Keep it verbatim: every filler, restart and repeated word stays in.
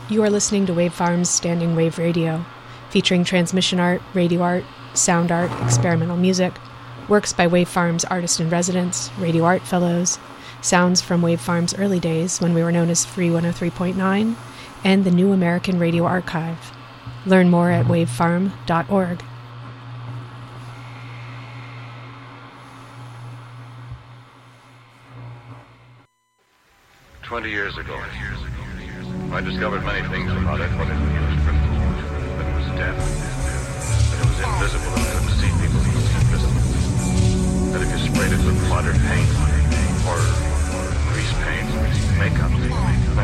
You are listening to Wave Farm's Standing Wave Radio, featuring transmission art, radio art, sound art, experimental music, works by Wave Farm's artist-in-residence, radio art fellows, sounds from Wave Farm's early days when we were known as Free one oh three point nine, and the New American Radio Archive. Learn more at wavefarm dot org. Twenty years ago, I discovered many things about it, what it used for food, that it was deaf, that it was invisible and couldn't see people who was invisible, that if you sprayed it with water paint or grease paint, makeup,